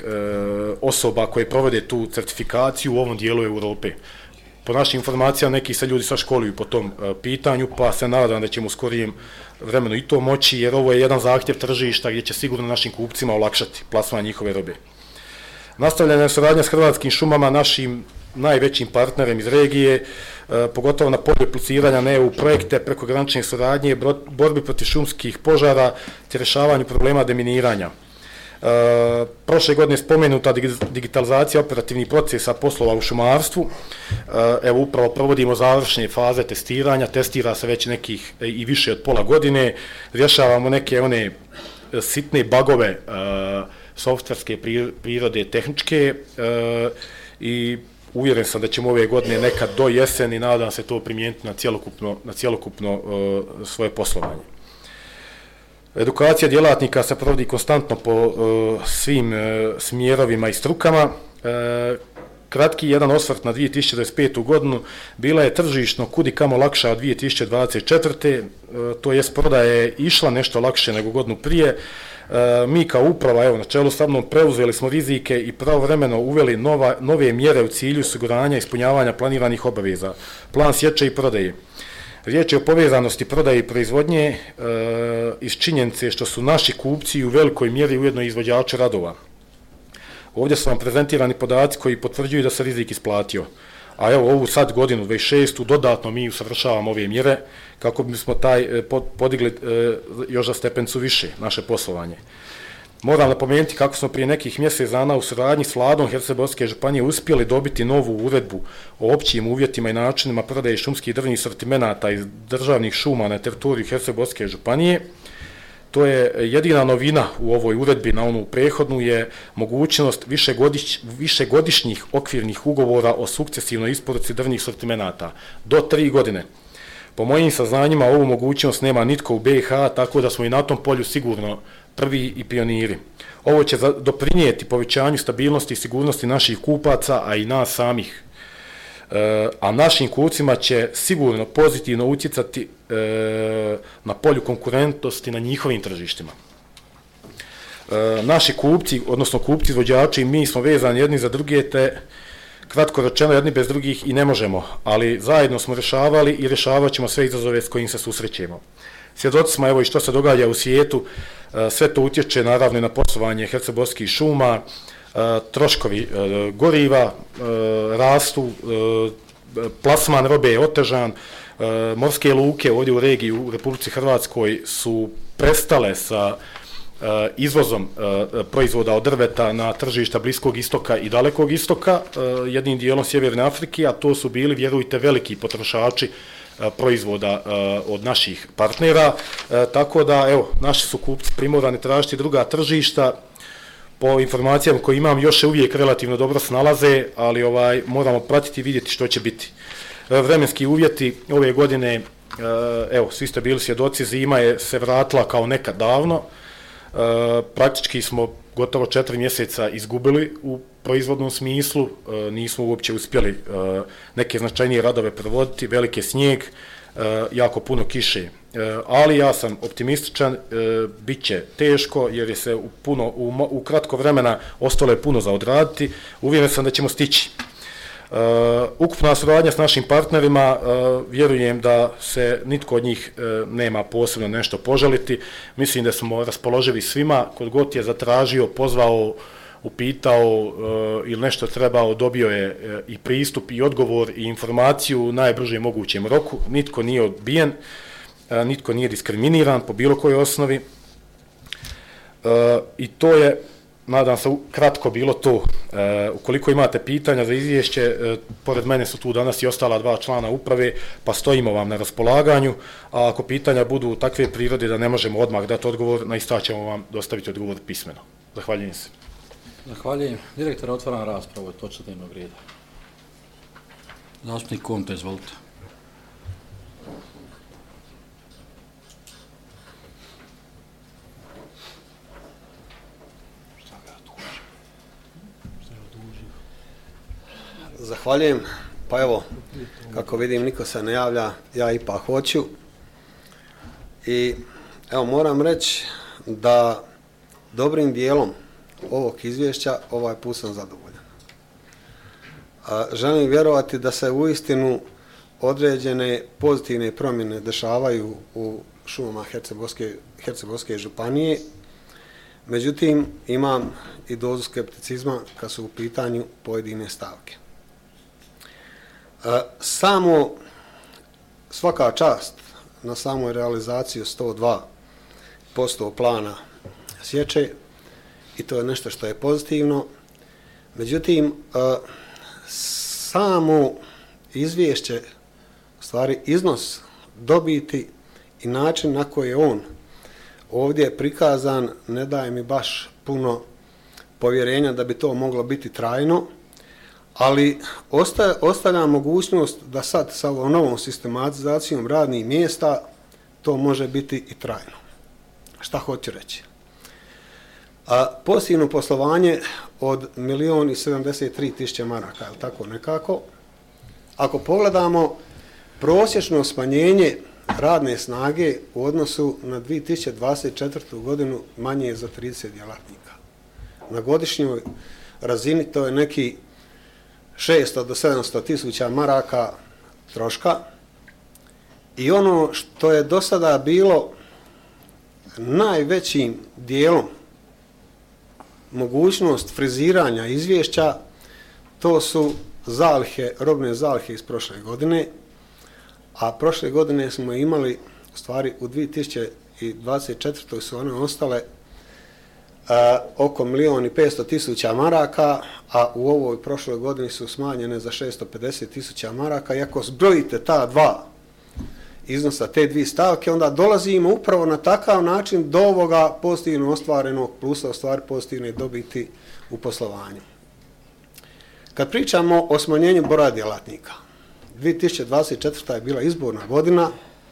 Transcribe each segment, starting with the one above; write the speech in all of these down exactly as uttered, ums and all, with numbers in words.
e, osoba koje provode tu certifikaciju u ovom dijelu Europe. Po našim informacijama neki se ljudi sad školuju po tom e, pitanju, pa se nadam da ćemo u skorijem vremenu i to moći, jer ovo je jedan zahtjev tržišta gdje će sigurno našim kupcima olakšati plasman njihove robe. Nastavljena je suradnja s Hrvatskim šumama, našim najvećim partnerem iz regije, e, pogotovo na polju apliciranja na E U projekte, prekogranične suradnje, borbi protiv šumskih požara te rješavanju problema deminiranja. E, prošle godine spomenuta digitalizacija operativnih procesa poslova u šumarstvu. E, evo upravo provodimo završne faze testiranja, testira se već nekih i više od pola godine, rješavamo neke one sitne bagove e, softverske prirode, tehničke e, i uvjeren sam da ćemo ove godine nekad do jeseni, nadam se to primijeniti na cjelokupno, na cjelokupno uh, svoje poslovanje. Edukacija djelatnika se provodi konstantno po uh, svim uh, smjerovima i strukama. Uh, kratki jedan osvrt na dvije tisuće dvadeset petu godinu, bila je tržišno kudi kamo lakša od dvije tisuće dvadeset četvrte. Uh, to jest prodaja je išla nešto lakše nego godinu prije. E, mi kao uprava, evo, na čelu sa mnom preuzeli smo rizike i pravovremeno uveli nova, nove mjere u cilju osiguranja i ispunjavanja planiranih obaveza. Plan sječe i prodaje. Riječ je o povezanosti prodaje i proizvodnje e, iz činjenice što su naši kupci u velikoj mjeri ujedno izvođači radova. Ovdje su vam prezentirani podaci koji potvrđuju da se rizik isplatio. A evo ovu sad godinu, dvadeset šestu dodatno mi usavršavamo ove mjere kako bismo taj podigli još za stepencu više naše poslovanje. Moram napomenuti kako smo prije nekih mjesec dana u suradnji s vladom Hercegovačke županije uspjeli dobiti novu uredbu o općim uvjetima i načinima prodaje šumskih drvnih sortimenata iz državnih šuma na teritoriju Hercegovačke županije. To je jedina novina u ovoj uredbi na onu prethodnu je mogućnost višegodiš, višegodišnjih okvirnih ugovora o sukcesivnoj isporuci drvnih sortimenata do tri godine. Po mojim saznanjima ovu mogućnost nema nitko u B i H, tako da smo i na tom polju sigurno prvi i pioniri. Ovo će doprinijeti povećanju stabilnosti i sigurnosti naših kupaca, a i nas samih. E, a našim kupcima će sigurno pozitivno utjecati e, na polju konkurentnosti na njihovim tržištima. E, naši kupci, odnosno kupci izvođači, mi smo vezani jedni za druge, te kratko rečeno jedni bez drugih i ne možemo, ali zajedno smo rješavali i rješavat ćemo sve izazove s kojim se susrećemo. Svjedoci smo evo i što se događa u svijetu, e, sve to utječe naravno i na poslovanje hercegovačkih šuma. Troškovi goriva rastu, plasman robe je otežan, morske luke ovdje u regiji u Republici Hrvatskoj su prestale sa izvozom proizvoda od drveta na tržišta Bliskog istoka i Dalekog istoka, jednim dijelom Sjeverne Afrike, a to su bili, vjerujte, veliki potrošači proizvoda od naših partnera, tako da evo, naši su kupci primorani tražiti druga tržišta. Po informacijama koje imam, još se uvijek relativno dobro snalaze, ali ovaj, moramo pratiti i vidjeti što će biti. Vremenski uvjeti ove godine, evo, svi ste bili svjedoci, zima je se vratila kao nekad davno. Praktički smo gotovo četiri mjeseca izgubili u proizvodnom smislu, nismo uopće uspjeli neke značajnije radove provoditi, veliki snijeg, jako puno kiše. Ali ja sam optimističan, bit će teško jer je se u, puno, u, u kratko vremena ostalo je puno za odraditi, uvjeren sam da ćemo stići. Uh, ukupna suradnja s našim partnerima, uh, vjerujem da se nitko od njih uh, nema posebno nešto požaliti, mislim da smo raspoloživi svima, kod god je zatražio, pozvao, upitao uh, ili nešto trebao, dobio je uh, i pristup i odgovor i informaciju u najbržem mogućem roku, nitko nije odbijen, uh, nitko nije diskriminiran po bilo kojoj osnovi uh, i to je, nadam se, kratko bilo to. Uh, ukoliko imate pitanja za izvješće, uh, pored mene su tu danas i ostala dva člana uprave, pa stojimo vam na raspolaganju, a ako pitanja budu takve prirode da ne možemo odmah dati odgovor, na ista ćemo vam dostaviti odgovor pismeno. Zahvaljujem se. Zahvaljujem. Direktor, otvaram raspravu o točci dnevnog reda. Zastupnik Konte, izvolite. Zahvaljujem. Pa evo, kako vidim, niko se ne javlja, ja ipak hoću. I evo, moram reći da dobrim dijelom ovog izvješća, ovaj put sam zadovoljan. A, želim vjerovati da se uistinu određene pozitivne promjene dešavaju u šumama Hercegovačke, Hercegovačke županije, međutim imam i dozu skepticizma kad su u pitanju pojedine stavke. A, samo svaka čast na samoj realizaciji sto dva posto plana sječe i to je nešto što je pozitivno. Međutim, samo izvješće, u stvari iznos dobiti i način na koji je on ovdje prikazan ne daje mi baš puno povjerenja da bi to moglo biti trajno, ali ostavlja mogućnost da sad sa ovom novom sistematizacijom radnih mjesta to može biti i trajno. Šta hoću reći? A pozitivno poslovanje od milion i sedamdeset tri tisuće maraka, ili tako nekako. Ako pogledamo prosječno smanjenje radne snage u odnosu na dvije tisuće dvadeset četvrtu. godinu manje je za trideset djelatnika. Na godišnjoj razini to je neki šesto do sedamsto tisuća maraka troška i ono što je do sada bilo najvećim dijelom mogućnost friziranja izvješća, to su zalihe, robne zalihe iz prošle godine, a prošle godine smo imali, u stvari u dvije tisuće dvadeset četvrtoj su one ostale a, oko milion i petsto tisuća maraka, a u ovoj prošloj godini su smanjene za šesto pedeset tisuća maraka. I ako zbrojite ta dva iznosa, te dvije stavke, onda dolazimo upravo na takav način do ovoga pozitivno ostvarenog plusa, u stvari pozitivne dobiti u poslovanju. Kad pričamo o smanjenju broja djelatnika, dvije tisuće dvadeset četvrta. je bila izborna godina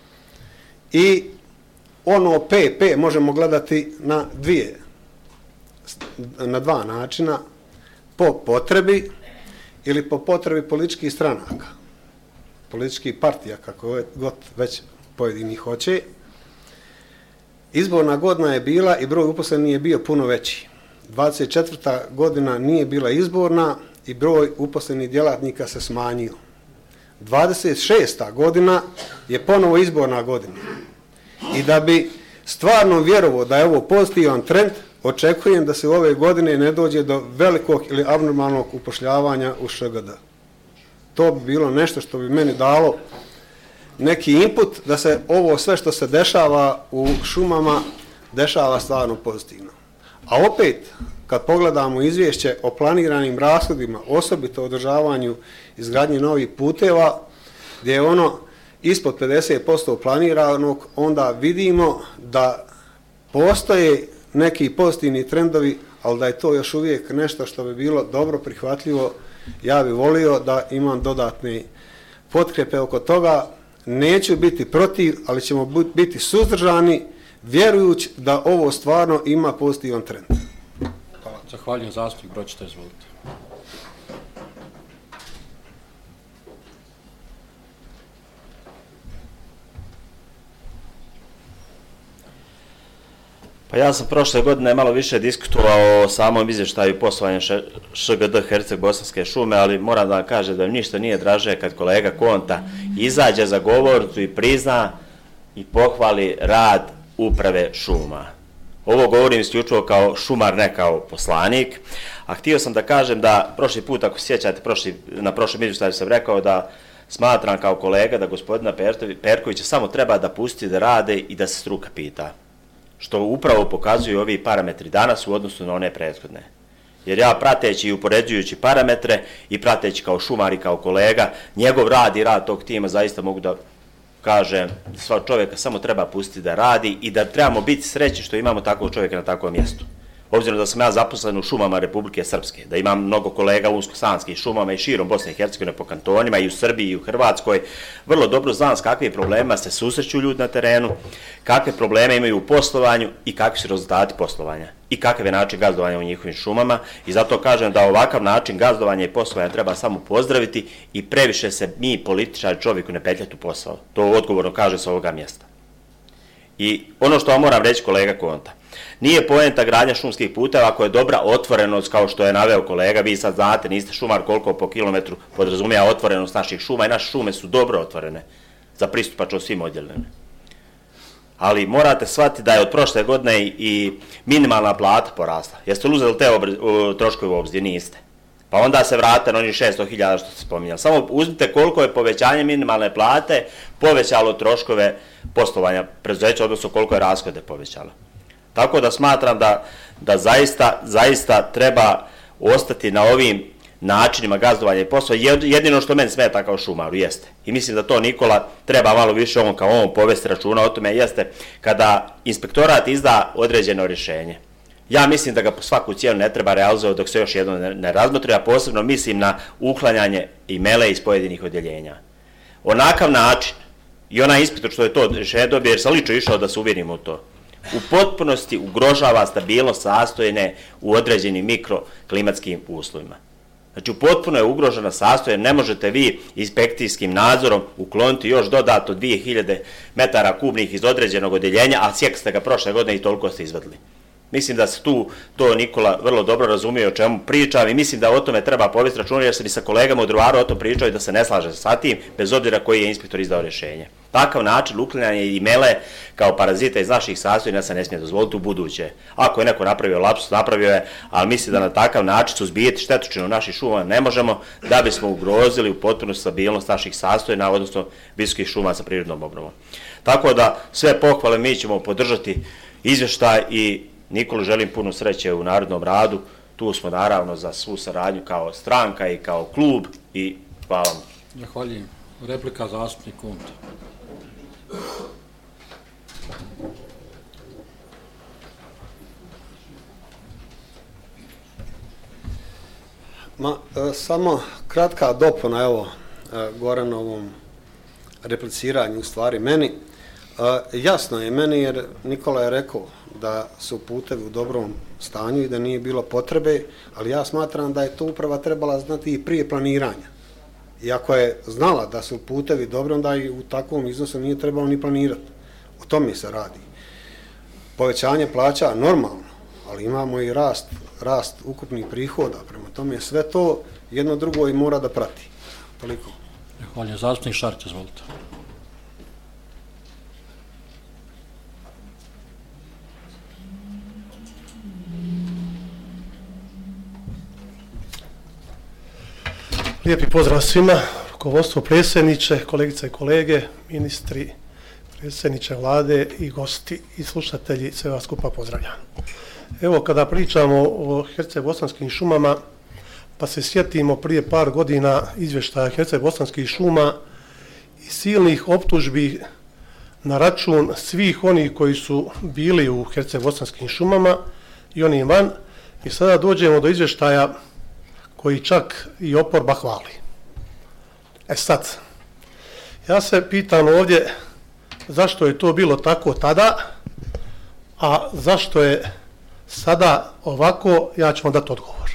i ono P P možemo gledati na dvije, na dva načina, po potrebi ili po potrebi političkih stranaka, političkih partija, kako god već pojedini hoće. Izborna godina je bila i broj uposlenih je bio puno veći. dvadeset četvrta. godina nije bila izborna i broj uposlenih djelatnika se smanjio. dvadeset šesta. godina je ponovo izborna godina. I da bi stvarno vjerovao da je ovo pozitivan trend, očekujem da se u ove godine ne dođe do velikog ili abnormalnog upošljavanja u Š G D. To bi bilo nešto što bi meni dalo neki input da se ovo sve što se dešava u šumama dešava stvarno pozitivno. A opet, kad pogledamo izvješće o planiranim rashodima, osobito o održavanju izgradnje novih puteva, gdje je ono ispod pedeset posto planiranog, onda vidimo da postoje neki pozitivni trendovi, ali da je to još uvijek nešto što bi bilo dobro prihvatljivo. Ja bih volio da imam dodatne potkrepe oko toga. Neću biti protiv, ali ćemo biti suzdržani, vjerujući da ovo stvarno ima pozitivan trend. Hvala. Zahvaljujem, zastupnik Bročita, izvolite. Pa ja sam prošle godine malo više diskutovao o samom izvještaju poslovanja Š G D Herceg-Bosanske šume, ali moram da vam kažem da mi ništa nije draže kad kolega Konta izađe za govornicu i prizna i pohvali rad uprave šuma. Ovo govorim isključivo kao šumar, ne kao poslanik, a htio sam da kažem da prošli put, ako se sjećate, prošli, na prošlom izvještaju sam rekao da smatram kao kolega da gospodina Perkovića samo treba da pusti da rade i da se struka pita. Što upravo pokazuju ovi parametri danas u odnosu na one prethodne. Jer ja prateći i upoređujući parametre i prateći kao šumar i kao kolega, njegov rad i rad tog tima zaista mogu da kažem da sva čovjeka samo treba pustiti da radi i da trebamo biti srećni što imamo takvog čovjeka na takvom mjestu. Obzirom da sam ja zaposlen u šumama Republike Srpske, da imam mnogo kolega u unsko-sanskim šumama i širom Bosne i Hercegovine po kantonima i u Srbiji i u Hrvatskoj, vrlo dobro znam s kakvim problemima se susreću ljudi na terenu, kakve probleme imaju u poslovanju i kakvi su rezultati poslovanja i kakav je način gazdovanja u njihovim šumama i zato kažem da ovakav način gazdovanja i poslovanja treba samo pozdraviti i previše se mi političari čovjeku ne petljati u posao. To odgovorno kaže s ovoga mjesta. I ono što vam moram reći kolega Konta, Nije poenta gradnja šumskih puteva ako je dobra otvorenost, kao što je naveo kolega, vi sad znate, niste šumar koliko po kilometru podrazumija otvorenost naših šuma i naše šume su dobro otvorene za pristupačnost svim odjeljenima. Ali morate shvatiti da je od prošle godine i minimalna plata porasla. Jeste li uzeli te troškove u obzir? Niste. Pa onda se vratite na onih šesto hiljada što ste spominjali. Samo uzmite koliko je povećanje minimalne plate povećalo troškove poslovanja preduzeća, odnosno koliko je rashode povećalo. Tako da smatram da, da zaista, zaista treba ostati na ovim načinima gazdovanja i posla. Jedino što meni smeta kao šumaru jeste. I mislim da to Nikola treba malo više on kao on povesti računa o tome jeste kada inspektorat izda određeno rješenje. Ja mislim da ga po svaku cijenu ne treba realizovati dok se još jedno ne, ne razmotri, a posebno mislim na uklanjanje imele iz pojedinih odjeljenja. Onakav način i onaj inspektor što je to rješenje dobio, jer sam lično išao da se uvjerimo u to, u potpunosti ugrožava stabilnost sastojne u određenim mikroklimatskim uslovima. Znači, potpuno je ugrožena sastojna, ne možete vi inspekcijskim nadzorom ukloniti još dodato dvije hiljade metara kubnih iz određenog odjeljenja, a sjek ste ga prošle godine i toliko ste izvadili. Mislim da se tu to Nikola vrlo dobro razumije o čemu pričam i mislim da o tome treba povesti računa jer sam i sa kolegama u Drvaru o tom pričao i da se ne slaže sa tim, bez obzira koji je inspektor izdao rješenje. Takav način uklanjanja imele kao parazita iz naših sastojina se ne smije dozvoliti u buduće. Ako je neko napravio lapsus, napravio je, ali mislim da na takav način suzbijeti štetočinu naših šuma ne možemo da bismo ugrozili u potpunu stabilnost naših sastojina, odnosno visokih šuma sa prirodnom obnovom. Tako da sve pohvale mi ćemo podržati izvještaj i Nikolu želim puno sreće u narednom radu. Tu smo naravno za svu saradnju kao stranka i kao klub i hvala vam. Zahvaljujem. Replika zastupnik Konta. Ma, e, samo kratka dopuna, evo, e, gore na ovom repliciranju u stvari meni. E, jasno je meni jer Nikola je rekao da su putevi u dobrom stanju i da nije bilo potrebe, ali ja smatram da je to uprava trebala znati i prije planiranja. I ako je znala da su putevi dobri, onda i u takvom iznosu nije trebalo ni planirati. O tome se radi. Povećanje plaća normalno, ali imamo i rast, rast ukupnih prihoda. Prema tome sve to jedno drugo i mora da prati. Toliko. Zahvaljujem. Zastupnik Šarć, izvolite. Lijepi pozdrav svima, rukovodstvo, predsjedniče, kolegice i kolege, ministri, predsjedniče vlade i gosti i slušatelji, sve vas skupa pozdravljam. Evo, kada pričamo o herceg-bosanskim šumama, pa se sjetimo prije par godina izvještaja herceg-bosanskih šuma i silnih optužbi na račun svih onih koji su bili u herceg-bosanskim šumama i oni van, i sada dođemo do izvještaja koji čak i oporba hvali. E sad, ja se pitam ovdje zašto je to bilo tako tada, a zašto je sada ovako, ja ću vam dati odgovor.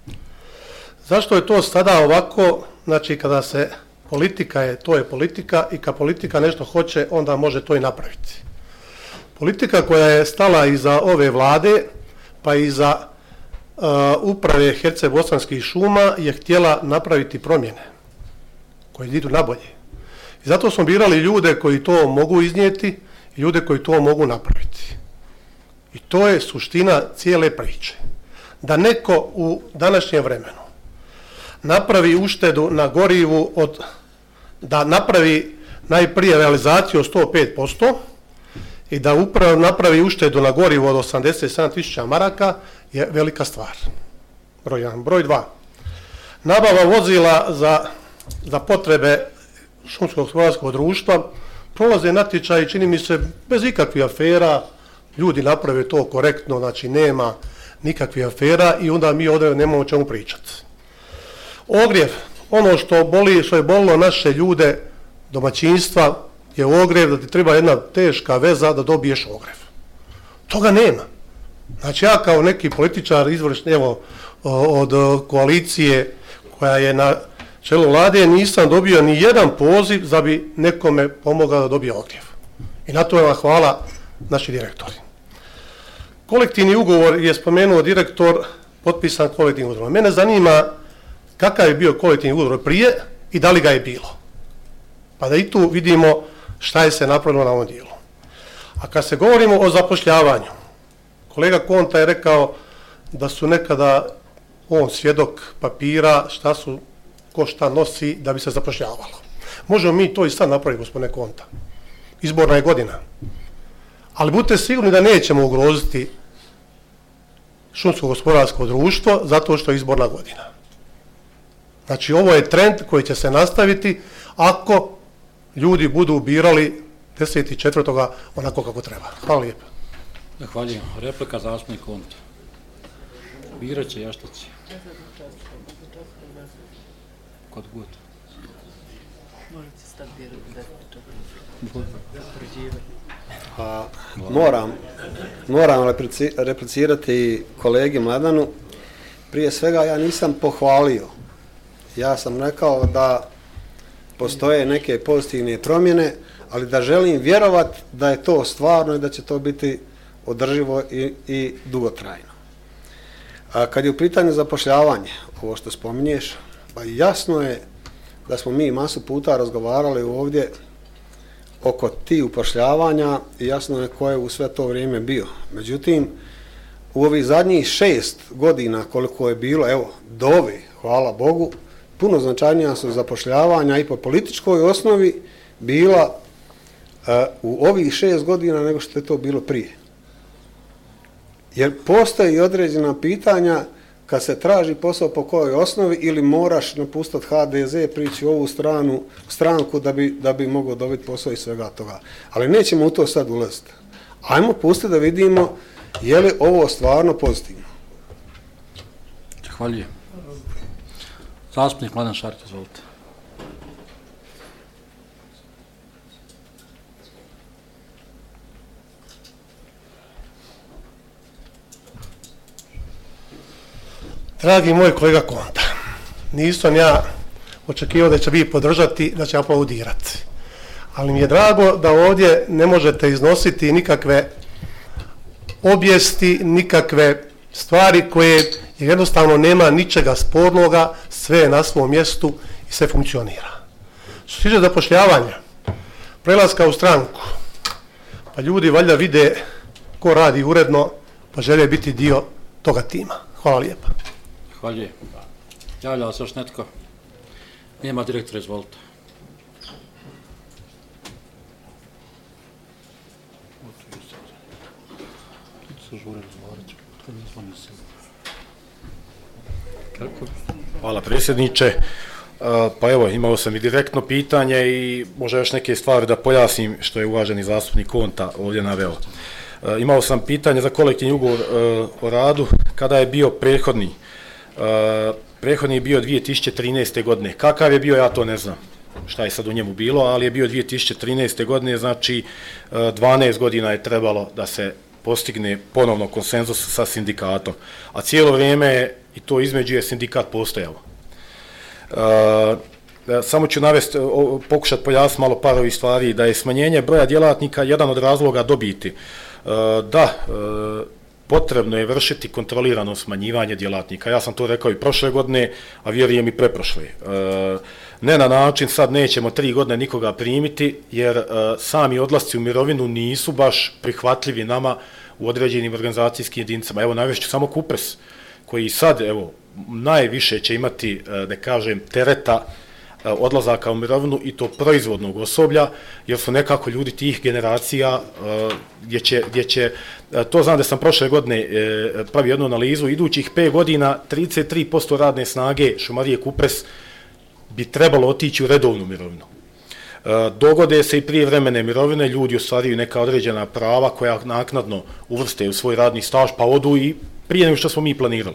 Zašto je to sada ovako, znači kada se politika je, to je politika i kad politika nešto hoće, onda može to i napraviti. Politika koja je stala iza ove vlade, pa i iza Uh, uprave herceg-bosanskih šuma je htjela napraviti promjene koje idu nabolje. I zato smo birali ljude koji to mogu iznijeti i ljude koji to mogu napraviti. I to je suština cijele priče. Da neko u današnjem vremenu napravi uštedu na gorivu od, da napravi najprije realizaciju od sto pet posto i da upravo napravi uštedu na gorivu od osamdeset sedam tisuća maraka je velika stvar. Broj jedan. Broj dva. Nabava vozila za, za potrebe šumskog gospodarskog društva, prolaze natječaji, čini mi se, bez ikakvih afera, ljudi naprave to korektno, znači nema nikakvih afera i onda mi ovdje nemamo o čemu pričati. Ogrjev, ono što boli, što je bolilo naše ljude, domaćinstva, je ogrjev, da ti treba jedna teška veza da dobiješ ogrjev. Toga nema. Znači ja kao neki političar izvršni, evo, od koalicije koja je na čelu vlade, nisam dobio ni jedan poziv da bi nekome pomogao da dobije ogrjev. I na to vam hvala naši direktori. Kolektivni ugovor je spomenuo direktor, potpisan kolektivnim ugovorom. Mene zanima kakav je bio kolektivni ugovor prije i da li ga je bilo. Pa da i tu vidimo šta je se napravilo na ovom dijelu. A kad se govorimo o zapošljavanju, kolega Konta je rekao da su nekada on svjedok papira šta su, ko šta nosi da bi se zapošljavalo. Možemo mi to i sad napraviti, gospodine Konta. Izborna je godina. Ali budite sigurni da nećemo ugroziti šumsko gospodarsko društvo zato što je izborna godina. Znači ovo je trend koji će se nastaviti ako ljudi budu birali deset četvrtoga onako kako treba. Hvala lijepo. Zahvaljujem. Replika zastupnik Konta. Birat će Jaštaci. Kod god. Možete stati A, moram, moram replici, replicirati kolegi Mladanu. Prije svega ja nisam pohvalio. Ja sam rekao da postoje neke pozitivne promjene, ali da želim vjerovat da je to stvarno i da će to biti održivo i, i dugotrajno. A kad je u pitanju zapošljavanje, ovo što spominješ, pa jasno je da smo mi masu puta razgovarali ovdje oko tih upošljavanja i jasno je ko je u sve to vrijeme bio. Međutim, u ovih zadnjih šest godina koliko je bilo, evo, do ove, hvala Bogu, puno značajnija su zapošljavanja i po političkoj osnovi bila uh, u ovih šest godina nego što je to bilo prije. Jer postoji određena pitanja kad se traži posao po kojoj osnovi ili moraš napustiti ha de ze, prići u ovu stranu, stranku da bi, da bi mogao dobiti posao i svega toga. Ali nećemo u to sad ulaziti. Ajmo pustiti da vidimo je li ovo stvarno pozitivno. Zahvaljujem. Zastupnik Mladen Šarić, izvolite. Dragi moj kolega Konta, nisam ja očekivao da će vi podržati, da će aplaudirati. Ali mi je drago da ovdje ne možete iznositi nikakve objesti, nikakve stvari koje jednostavno nema ničega spornoga, sve je na svom mjestu i sve funkcionira. Što se tiče zapošljavanja, prelaska u stranku, pa ljudi valjda vide ko radi uredno, pa žele biti dio toga tima. Hvala lijepa. Zahvaljujem. Javlja se još netko? Nema direktora, izvolite. Hvala predsjedniče. Pa evo, imao sam i direktno pitanje i možda još neke stvari da pojasnim što je uvaženi zastupnik Konta ovdje naveo. Imao sam pitanje za kolektivni ugovor o radu kada je bio prethodni. Prethodni je bio dvije tisuće trinaeste. godine. Kakav je bio, ja to ne znam šta je sad u njemu bilo, ali je bio dvije tisuće trinaeste. godine, znači dvanaest godina je trebalo da se postigne ponovno konsenzus sa sindikatom. A cijelo vrijeme i to između je sindikat postojalo. E, samo ću navesti, pokušati pojasniti malo par ovih stvari, da je smanjenje broja djelatnika jedan od razloga dobiti. E, da, e, potrebno je vršiti kontrolirano smanjivanje djelatnika. Ja sam to rekao i prošle godine, a vjerujem i preprošle. E, ne na način sad nećemo tri godine nikoga primiti, jer e, sami odlasci u mirovinu nisu baš prihvatljivi nama u određenim organizacijskim jedinicama. Evo, navešću samo Kupres, koji sad, evo, najviše će imati, da kažem, tereta odlazaka u mirovinu i to proizvodnog osoblja, jer su nekako ljudi tih generacija gdje će, gdje će, to znam da sam prošle godine pravio jednu analizu, idućih pet godina trideset tri posto radne snage Šumarije Kupres bi trebalo otići u redovnu mirovinu. Dogode se i prijevremene mirovine, ljudi ostvaruju neka određena prava koja naknadno uvrste u svoj radni staž, pa odu i prije nego što smo mi planirali.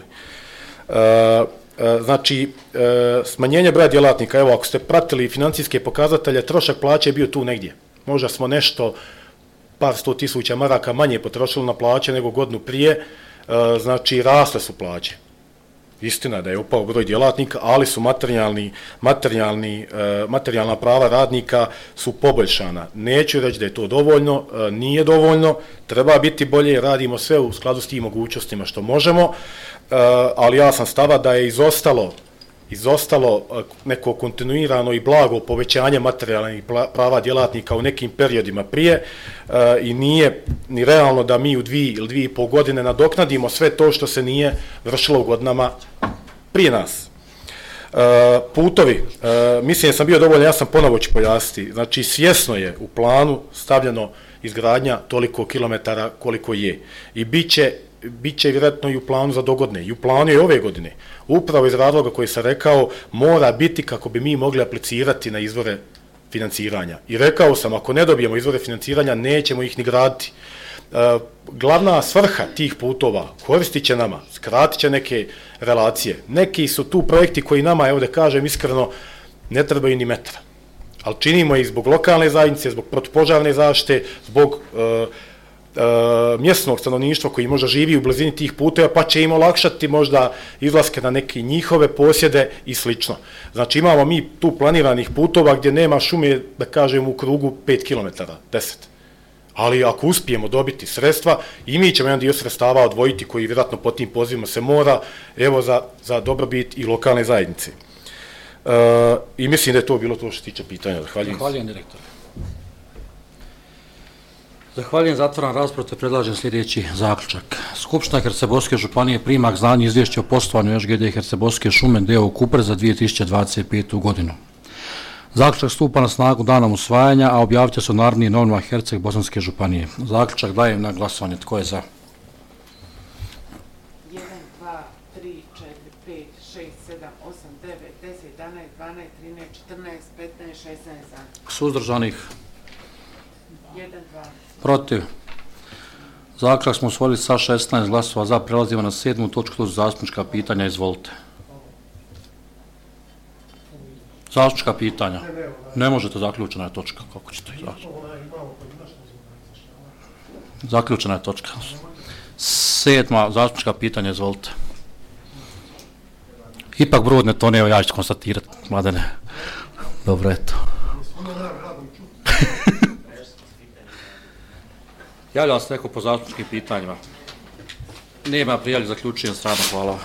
Znači, smanjenje broja djelatnika, evo, ako ste pratili financijske pokazatelje, trošak plaće je bio tu negdje. Možda smo nešto, par sto tisuća maraka manje potrošili na plaće nego godinu prije, znači rasle su plaće. Istina da je opao broj djelatnika, ali su materijalni, materijalni, e, materijalna prava radnika su poboljšana. Neću reći da je to dovoljno, e, nije dovoljno, treba biti bolje, radimo sve u skladu s tim mogućnostima što možemo, e, ali ja sam stava da je izostalo izostalo neko kontinuirano i blago povećanje materijalnih prava djelatnika u nekim periodima prije e, i nije ni realno da mi u dvije ili dvije i pol godine nadoknadimo sve to što se nije vršilo u godinama prije nas. E, putovi, e, mislim da sam bio dovoljno, ja sam ponovo ću pojasniti, znači svjesno je u planu stavljeno izgradnja toliko kilometara koliko je i bit će bit će vjerojatno i u planu za dogodne, i u planu je ove godine. Upravo iz razloga koji sam rekao, mora biti kako bi mi mogli aplicirati na izvore financiranja. I rekao sam, ako ne dobijemo izvore financiranja, nećemo ih ni graditi. E, glavna svrha tih putova koristit će nama, skratit će neke relacije. Neki su tu projekti koji nama, evo da kažem iskreno, ne trebaju ni metra. Ali činimo ih zbog lokalne zajednice, zbog protupožarne zaštite, zbog e, mjesnog stanovništva koji možda živi u blizini tih puteva, pa će im olakšati možda izlaske na neke njihove posjede i slično. Znači imamo mi tu planiranih putova gdje nema šume, da kažem, u krugu pet kilometara, deset. Ali ako uspijemo dobiti sredstva, i mi ćemo jedan dio sredstava odvojiti koji vjerojatno po tim pozivima se mora, evo za, za dobrobit i lokalne zajednice. E, I mislim da je to bilo to što se tiče pitanja. Zahvaljujem. Zahvaljujem, direktor. Zahvaljujem, zatvaram raspravu te predlažem sljedeći zaključak. Skupština Hercegovačke županije prima k znanju izvješće o poslovanju Š G D Hercegovačke šume d o o Kupres za dvije tisuće dvadeset petu. godinu. Zaključak stupa na snagu danom usvajanja, a objavit će se u Narodnim novinama Herceg-Bosanske županije. Zaključak dajem na glasovanje. Tko je za? jedan, dva, tri, četiri, pet, šest, sedam, osam, devet, deset, jedanaest, dvanaest, trinaest, četrnaest, petnaest, šesnaest za. Suzdržanih? jedan, dva. Protiv. Zaključak smo usvojili sa šesnaest glasova za. Prelazimo na sedmu točku, to su zastupnička pitanja. Izvolite. Zastupnička pitanja. Ne možete, zaključena je točka. Kako ćete? Zaključena je točka. Sedma zastupnička pitanja. Izvolite. Ipak brod ne tone, evo ja ću konstatirati, Mladene. Dobro, eto. Javljam se neko po zastupničkim pitanjima. Nema prijavlja, zaključujem stranu. Hvala.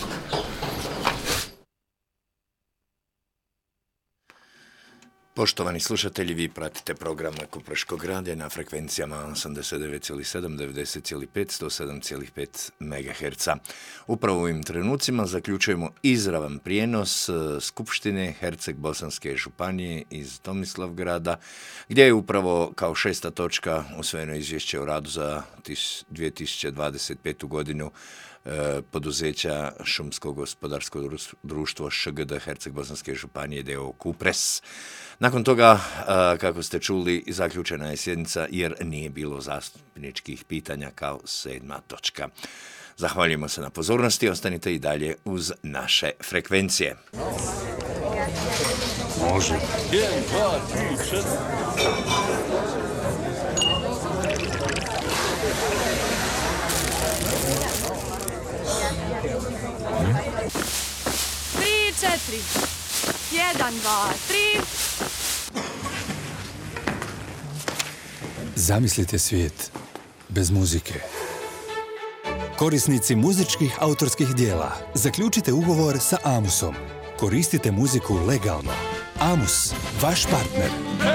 Poštovani slušatelji, vi pratite program Kupreškog radija na frekvencijama osamdeset devet zarez sedam, devedeset zarez pet, sto sedam zarez pet megaherca. Upravo u ovim trenucima zaključujemo izravan prijenos Skupštine Herceg-Bosanske županije iz Tomislavgrada, gdje je upravo kao šesta točka usvojeno izvješće o radu za dvije tisuće dvadeset petu. godinu poduzeća Šumsko gospodarsko društvo Š G D Herceg-Bosanske županije d o o Kupres. Nakon toga, kako ste čuli, zaključena je sjednica jer nije bilo zastupničkih pitanja kao sedma točka. Zahvaljujemo se na pozornosti, ostanite i dalje uz naše frekvencije. Može. jedan, dva, tri, četiri. Tri, četiri. Jedan, dva, tri. Zamislite svijet bez muzike. Korisnici muzičkih autorskih dijela, zaključite ugovor sa Amusom. Koristite muziku legalno. Amus, vaš partner.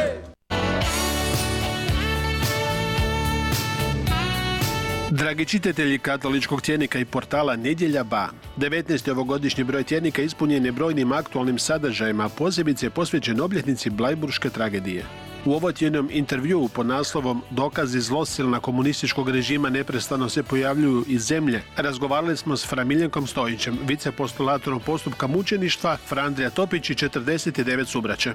Dragi čitatelji katoličkog tjednika i portala Nedjelja ba, devetnaesti ovogodišnji broj tjednika ispunjen je brojnim aktualnim sadržajima, posebice je posvećen obljetnici Blajburške tragedije. U ovotjednom intervjuu pod naslovom Dokazi zlosilna komunističkog režima neprestano se pojavljuju iz zemlje, razgovarali smo s Fra Miljenkom Stojićem, vicepostulatorom postupka mučeništva, Fra Andrija Topić i četrdeset devet subraće.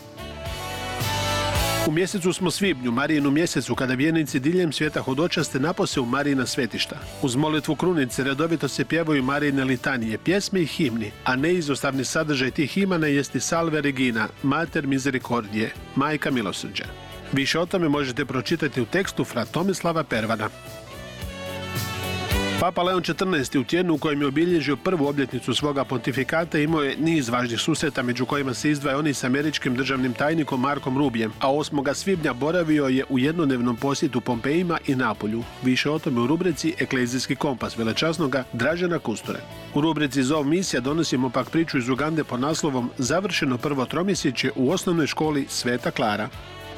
U mjesecu smo svibnju, Marijinu mjesecu, kada vjernici diljem svijeta hodočaste napose u Marijina svetišta. Uz molitvu krunice redovito se pjevaju Marijine litanije, pjesme i himni, a neizostavni sadržaj tih himana jest i Salve Regina, Mater Misericordije, Majka milosrđa. Više o tome možete pročitati u tekstu Fra Tomislava Pervana. Papa Leon četrnaesti u tjednu u kojem je obilježio prvu obljetnicu svoga pontifikata imao je niz važnih susreta, među kojima se izdvaja oni s američkim državnim tajnikom Markom Rubijem, a osmoga svibnja boravio je u jednodnevnom posjetu Pompejima i Napolju. Više o tome u rubrici Eklezijski kompas velečasnoga Dražena Kusture. U rubrici Zov misija donosimo pak priču iz Ugande pod naslovom Završeno prvo tromjesečje u osnovnoj školi Sveta Klara.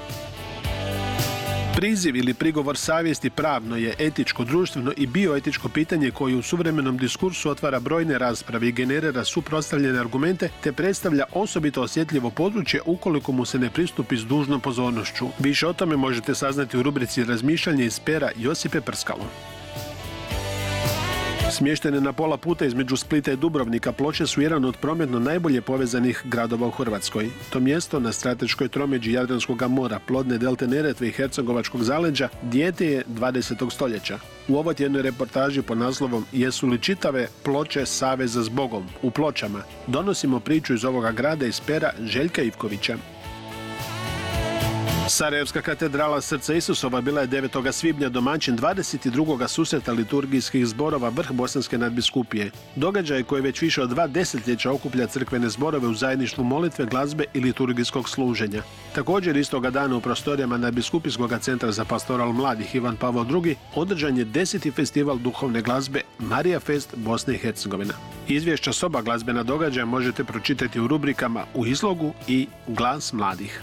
Priziv ili prigovor savjesti pravno je etičko, društveno i bioetičko pitanje koje u suvremenom diskursu otvara brojne rasprave i generira suprotstavljene argumente te predstavlja osobito osjetljivo područje ukoliko mu se ne pristupi s dužnom pozornošću. Više o tome možete saznati u rubrici Razmišljanje iz pera Josipe Prskalo. Smještene na pola puta između Splita i Dubrovnika, Ploče su jedan od prometno najbolje povezanih gradova u Hrvatskoj. To mjesto na strateškoj tromeđi Jadranskog mora, plodne delte Neretve i Hercegovačkog zaleđa, dijete je dvadesetog stoljeća. U ovoj tjednoj reportaži pod naslovom Jesu li čitave Ploče saveza s Bogom u Pločama donosimo priču iz ovoga grada iz pera Željka Ivkovića. Sarajevska katedrala Srca Isusova bila je devetog svibnja domaćin dvadeset drugog susreta liturgijskih zborova Vrh Bosanske nadbiskupije. Događaj koji već više od dva desetljeća okuplja crkvene zborove u zajedništvu molitve, glazbe i liturgijskog služenja. Također istoga dana u prostorijama Nadbiskupijskog centra za pastoral mladih Ivan Pavao drugi održan je deseti festival duhovne glazbe Marija Fest Bosne i Hercegovina. Izvješća s oba glazbena događaja možete pročitati u rubrikama U izlogu i Glas mladih.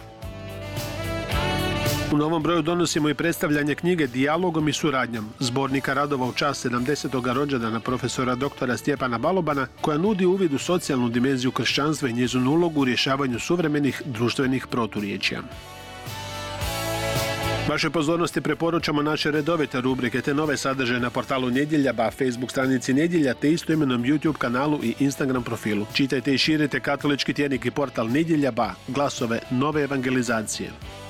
U novom broju donosimo i predstavljanje knjige Dijalogom i suradnjom, zbornika radova u čast sedamdesetog rođendana profesora doktora Stjepana Balobana, koja nudi uvid u socijalnu dimenziju kršćanstva i njezinu ulogu u rješavanju suvremenih društvenih proturječja. Vašoj pozornosti preporučamo naše redovite rubrike te nove sadržaje na portalu Nedjelja ba, Facebook stranici Nedjelja te istoimenom YouTube kanalu i Instagram profilu. Čitajte i širite katolički tjednik i portal Nedjelja ba, glasove nove evangelizacije.